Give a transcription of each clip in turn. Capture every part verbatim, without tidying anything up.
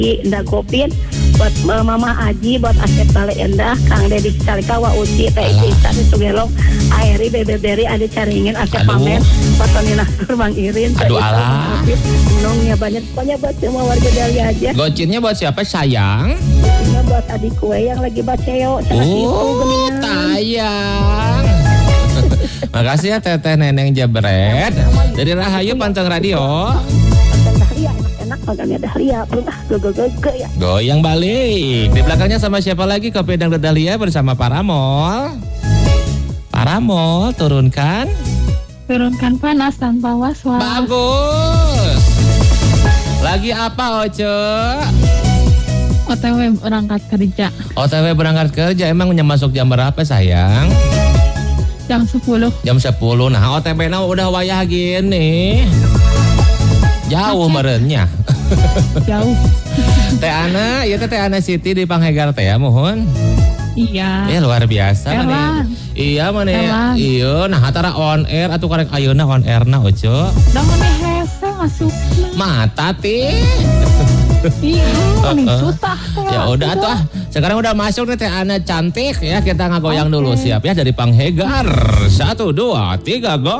Indah Gopin, buat uh, Mama Aji, buat Asep Bale Endah, Kang Dedi Calikawa, Uci, T I C Iksan, Sugelong, Airi, Bebe Beri, Ade Caringin, Asep Pamer, buat Tony Nasur, Bang Irin, Aduh alah. Nongnya banyak, pokoknya buat semua warga Dahlia aja. Gocinnya buat siapa sayang? Gocinnya buat adik kue yang lagi baceo, cenah Oh, itu, tayang. Makasih ya Teteh Neneng Jebret. Dari Rahayu Panteng Radio. Panteng Dahlia, enak-enak, makannya Dahlia, belum ah, go-go-go ya. Goyang balik. Di belakangnya sama siapa lagi? Kopi Dangdut Dahlia bersama Paramol. Paramol, turunkan. Turunkan panas tanpa was-was. Bagus. Lagi apa Oce? O T W berangkat kerja. O T W berangkat kerja, emang masuk jam berapa sayang? Jam sepuluh. Jam sepuluh. Nah, O T W-na udah wayah gini. Jauh merenya. Jauh. Teh Ana, ieu teh Teh Ana Siti di Panghegar teh ya, mohon. Iya. Eh luar biasa Elang. mane. Iya mane. Elang. Iya, nah antara on air atau karek ayeuna on airna Oco. Da mane hese masukna. Mata ti. Iya, mane susah. Ya udah atuh ah. Sekarang udah masuk nih Teh Ana cantik ya, kita ngagoyang okay. dulu siap ya dari Panghegar. Satu, dua, tiga, go.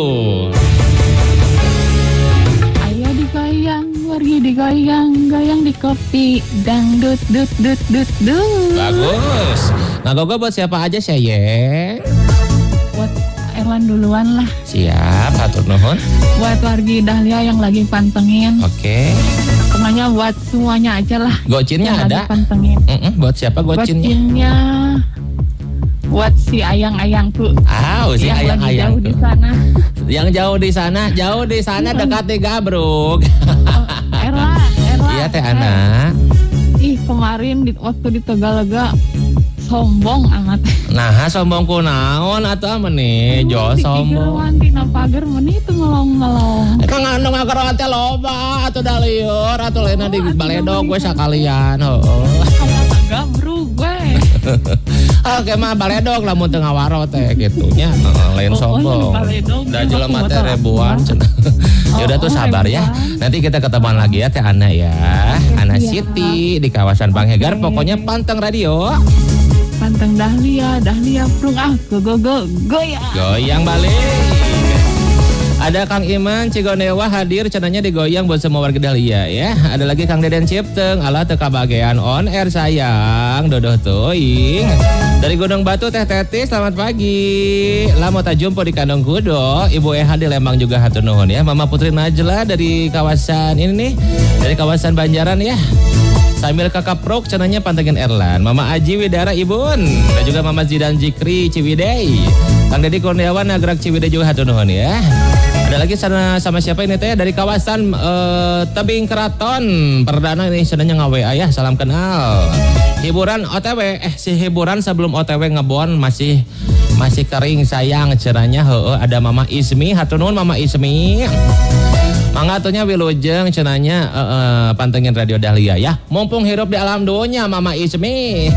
Ayo digoyang, wargi digoyang, goyang di kopi, dangdut, dut, dut, dut, dut. Bagus. Ngagogo buat siapa aja sayang? Buat Erlan duluan lah. Siap, hatur nuhun. Buat wargi Dahlia yang lagi pantengin. Oke. Okay. Pokoknya buat semuanya aja lah. Gocinnya yang ada? Lagi pantengin. Mm-mm, buat siapa gocinnya? Gocinnya buat si ayang-ayangku. Ah, si yang ayang-ayangku. Yang jauh di sana. Yang jauh di sana, jauh di sana dekat di Gabruk. Oh, Erla, Erla. Iya Teh Ana. Ih, kemarin di, waktu di Tegalega sombong amat. Nah, sombong kunaon atau apa nih? Jo sombong. Di napager meni itu ngelong-ngelong. Eta ngandung ngageroan teh loba atuh da lieur atuh lainna di baledog gue sakalian. Heueuh. Gabruk gue. Oke mah baledog lamun teu ngawaro teh gitunya. Lain sombong. Da jelema teh ribuan cenah. Ya udah tuh sabar ya. Nanti kita ketemuan lagi ya Teh Ana ya. Ana Siti di kawasan Panghegar. Pokoknya panteng radio. Panteng Dahlia, Dahlia prung ah, go go go, goyang. Goyang balik. Ada Kang Iman Cigonewa hadir, cenanya digoyang buat semua warga Dahlia ya. Ada lagi Kang Deden Cipteng, ala teka bagian on air sayang, dodoh tuing. Dari Gunung Batu Teh Teti, selamat pagi. Lama tak jumpa di Kandung Kudo, Ibu Eha di Lembang juga hatur nuhun ya. Mama Putri Najla dari kawasan ini nih, dari kawasan Banjaran ya. Sambil kakak prok cenanya pantengin Erlan. Mama Aji Widara Ibun. Dan juga Mama Zidan Jikri Ciwidey. Kang Dedi Kurniawan Nagrak Ciwidey juga hatur nuhun ya. Ada lagi sana sama siapa ini teh dari kawasan uh, Tebing Keraton. Perdana ini cenanya ngawe ayah salam kenal. Hiburan O T W eh si hiburan sebelum O T W ngebon masih masih kering sayang cenanya heueuh ada Mama Ismi hatur nuhun Mama Ismi. Mangga atunya wilujeng cenanya uh, uh, pantengin Radio Dahlia ya. Mumpung hirup di alam dunia Mama Ismi.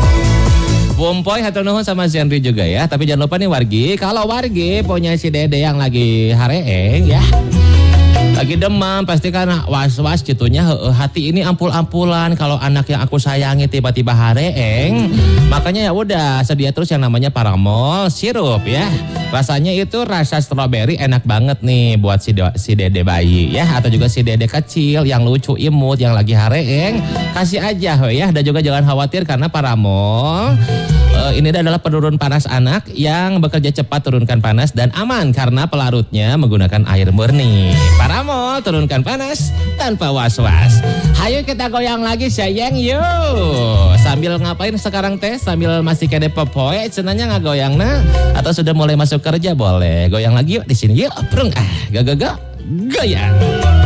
Bumpoy hatur nuhun sama Zenri juga ya. Tapi jangan lupa nih wargi, kalau wargi punya si Dede yang lagi hareeng ya. Lagi demam pasti kan was-was gitunya uh, hati ini ampul-ampulan kalau anak yang aku sayangi tiba-tiba hareeng. Makanya ya udah sedia terus yang namanya Paramol sirup ya. Rasanya itu rasa stroberi enak banget nih buat si, do, si Dede bayi ya atau juga si Dede kecil yang lucu imut yang lagi hareeng. Kasih aja ya dan juga jangan khawatir karena Paramol uh, ini adalah penurun panas anak yang bekerja cepat turunkan panas dan aman karena pelarutnya menggunakan air murni. Paramol turunkan panas tanpa was-was. Hayo kita goyang lagi sayang yuk. Sambil ngapain sekarang teh? Sambil masih kede popoe cenanya ngagoyangna atau sudah mulai masuk kerja boleh. Goyang lagi yuk di sini yuk. Prung ah, go go go. Goyang.